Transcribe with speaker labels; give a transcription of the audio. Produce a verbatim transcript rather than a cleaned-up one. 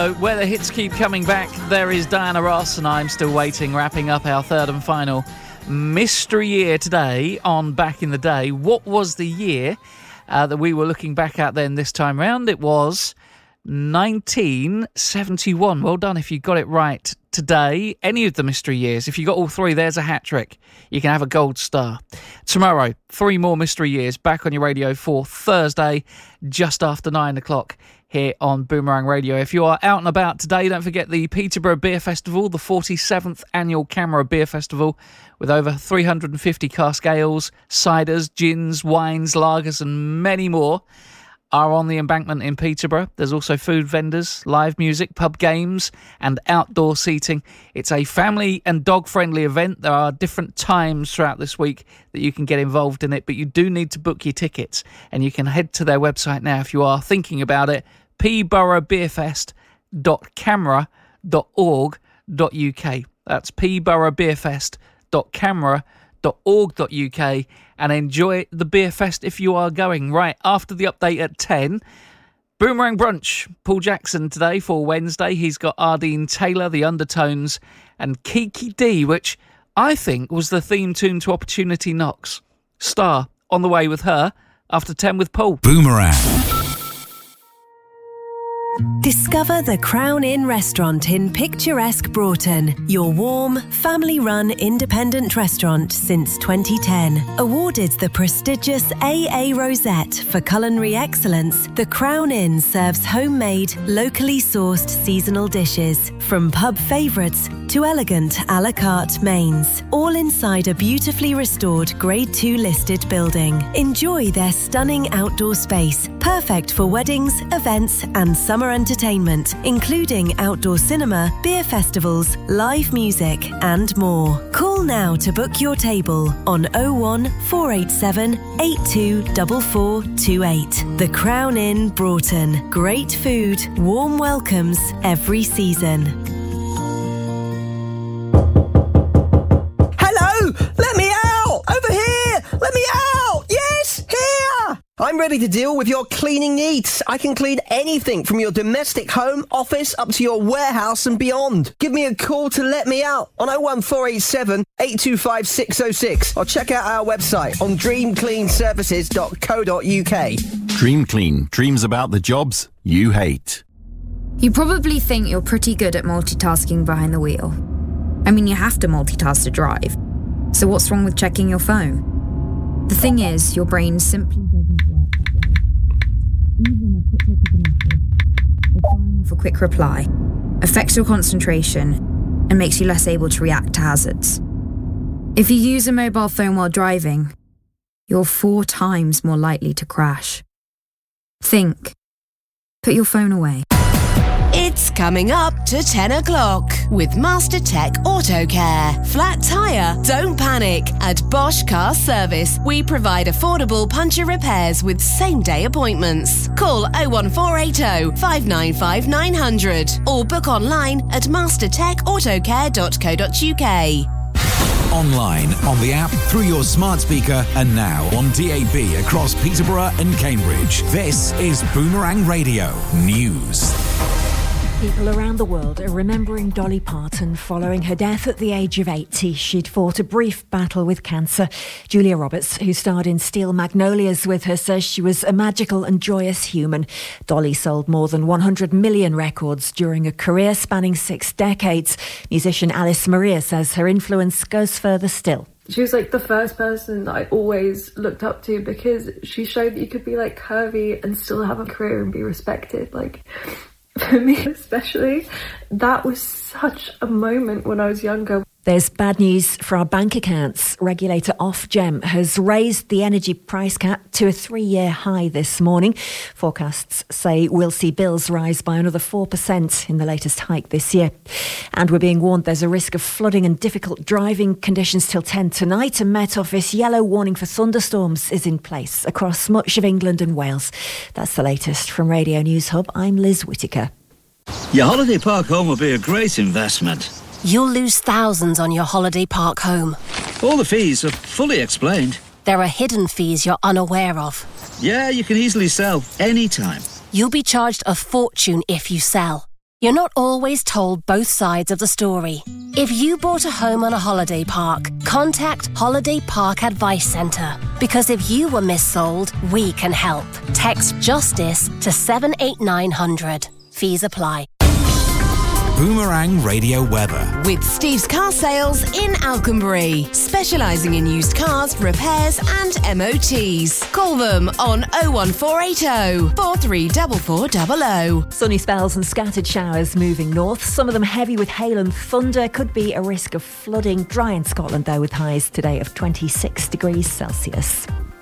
Speaker 1: go. Where the hits keep coming back, there is Diana Ross, and I'm still waiting, wrapping up our third and final mystery year today on Back in the Day. What was the year uh, that we were looking back at then this time round? It was nineteen seventy-one. Well done if you got it right today. Any of the mystery years. If you got all three, there's a hat trick. You can have a gold star. Tomorrow, three more mystery years back on your radio for Thursday, just after nine o'clock here on Boomerang Radio. If you are out and about today, don't forget the Peterborough Beer Festival, the forty-seventh annual CAMERA Beer Festival, with over three hundred fifty cask ales, ciders, gins, wines, lagers and many more, are on the embankment in Peterborough. There's also food vendors, live music, pub games and outdoor seating. It's a family and dog-friendly event. There are different times throughout this week that you can get involved in it, but you do need to book your tickets, and you can head to their website now if you are thinking about it, p borough beer fest dot camera dot org dot u k. That's p borough beer fest dot camera dot org dot u k, and enjoy the beer fest if you are going. Right, after the update at ten, Boomerang Brunch. Paul Jackson today for Wednesday. He's got Ardeen Taylor, The Undertones, and Kiki D, which I think was the theme tune to Opportunity Knocks. Star on the way with her after ten with Paul.
Speaker 2: Boomerang.
Speaker 3: Discover the Crown Inn restaurant in picturesque Broughton, your warm, family-run independent restaurant since twenty ten. Awarded the prestigious A A Rosette for culinary excellence, the Crown Inn serves homemade, locally sourced seasonal dishes, from pub favourites to elegant a la carte mains, all inside a beautifully restored Grade two listed building. Enjoy their stunning outdoor space, perfect for weddings, events and summer entertainment, including outdoor cinema, beer festivals, live music and more. Call now to book your table on oh one four eight seven eight two four four two eight. The Crown Inn Broughton. Great food, warm welcomes every season.
Speaker 4: Hello! Let me out! Over here! Let me out! Yes! Here! I'm ready to deal with your cleaning needs. I can clean anything from your domestic home, office, up to your warehouse and beyond. Give me a call to let me out on oh one four eight seven eight two five six oh six, or check out our website on dream clean services dot co dot u k.
Speaker 2: Dream Clean. Dreams about the jobs you hate.
Speaker 5: You probably think you're pretty good at multitasking behind the wheel. I mean, you have to multitask to drive. So what's wrong with checking your phone? The thing is, your brain simply doesn't work that way. Even a quick look at a message, or firing off a quick reply, affects your concentration and makes you less able to react to hazards. If you use a mobile phone while driving, you're four times more likely to crash. Think. Put your phone away.
Speaker 6: It's coming up to ten o'clock with Master Tech Auto Care. Flat tyre? Don't panic. At Bosch Car Service, we provide affordable puncture repairs with same-day appointments. Call oh one four eight oh five nine five nine hundred or book online at master tech auto care dot co dot u k.
Speaker 2: Online, on the app, through your smart speaker, and now on D A B across Peterborough and Cambridge. This is Boomerang Radio News.
Speaker 7: People around the world are remembering Dolly Parton following her death at the age of eighty. She'd fought a brief battle with cancer. Julia Roberts, who starred in Steel Magnolias with her, says she was a magical and joyous human. Dolly sold more than one hundred million records during a career spanning six decades. Musician Alice Maria says her influence goes further still.
Speaker 8: She was like the first person that I always looked up to, because she showed that you could be like curvy and still have a career and be respected. Like, for me especially, that was such a moment when I was younger.
Speaker 7: There's bad news for our bank accounts. Regulator Ofgem has raised the energy price cap to a three-year high this morning. Forecasts say we'll see bills rise by another four percent in the latest hike this year. And we're being warned there's a risk of flooding and difficult driving conditions till ten tonight. A Met Office yellow warning for thunderstorms is in place across much of England and Wales. That's the latest from Radio News Hub. I'm Liz Whittaker.
Speaker 9: Your holiday park home will be a great investment.
Speaker 10: You'll lose thousands on your holiday park home.
Speaker 9: All the fees are fully explained.
Speaker 10: There are hidden fees you're unaware of.
Speaker 9: Yeah, you can easily sell any time.
Speaker 10: You'll be charged a fortune if you sell. You're not always told both sides of the story. If you bought a home on a holiday park, contact Holiday Park Advice Centre. Because if you were missold, we can help. Text JUSTICE to seven eight nine hundred. Fees apply.
Speaker 2: Boomerang Radio weather.
Speaker 6: With Steve's Car Sales in Alconbury, specialising in used cars, repairs and M O Ts. Call them on oh one four eight oh, four three four four zero zero.
Speaker 7: Sunny spells and scattered showers moving north. Some of them heavy with hail and thunder. Could be a risk of flooding. Dry in Scotland though, with highs today of twenty-six degrees Celsius.